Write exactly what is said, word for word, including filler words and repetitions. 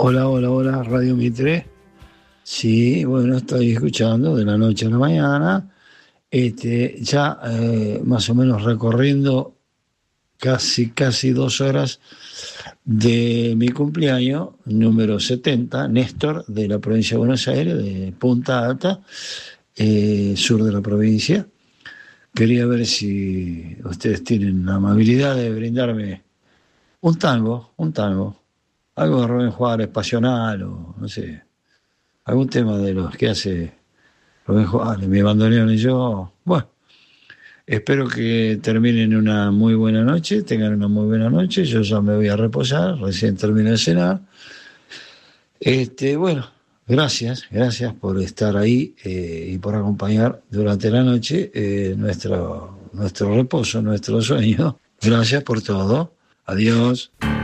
Hola, hola, hola, Radio Mitre. Sí, bueno, estoy escuchando de la noche a la mañana, este, ya eh, más o menos recorriendo casi, casi dos horas de mi cumpleaños, número setenta, Néstor, de la provincia de Buenos Aires, de Punta Alta, eh, sur de la provincia. Quería ver si ustedes tienen la amabilidad de brindarme un tango, un tango, algo de Rubén Juárez, pasional o no sé, algún tema de los que hace Rubén Juárez, mi bandoneón y yo. Bueno, espero que terminen una muy buena noche, tengan una muy buena noche. Yo ya me voy a reposar, recién terminé de cenar. Este, bueno, gracias, gracias por estar ahí eh, y por acompañar durante la noche eh, nuestro, nuestro reposo, nuestro sueño. Gracias por todo. Adiós.